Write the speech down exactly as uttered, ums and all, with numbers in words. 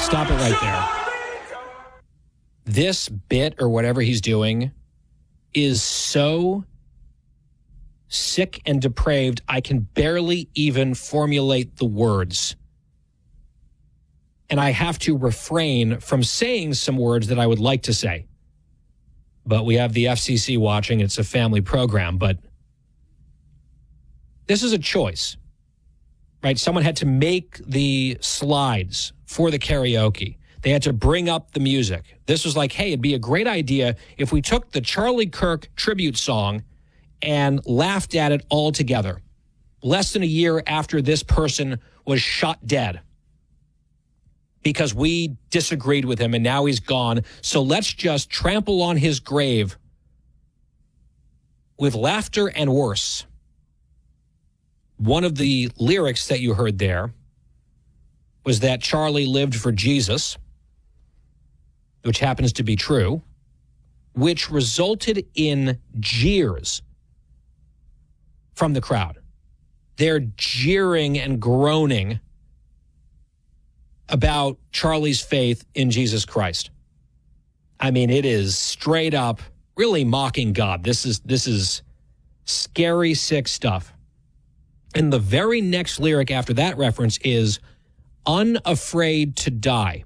stop it right there. This bit or whatever he's doing is so sick and depraved, I can barely even formulate the words. And I have to refrain from saying some words that I would like to say. But we have the F C C watching. It's a family program. But this is a choice, right? Someone had to make the slides for the karaoke. They had to bring up the music. This was like, hey, it'd be a great idea if we took the Charlie Kirk tribute song and laughed at it all together. Less than a year after this person was shot dead because we disagreed with him and now he's gone. So let's just trample on his grave with laughter and worse. One of the lyrics that you heard there was that Charlie lived for Jesus, which happens to be true, which resulted in jeers from the crowd. They're jeering and groaning about Charlie's faith in Jesus Christ. I mean, it is straight up really mocking God. This is this is scary, sick stuff. And the very next lyric after that reference is unafraid to die.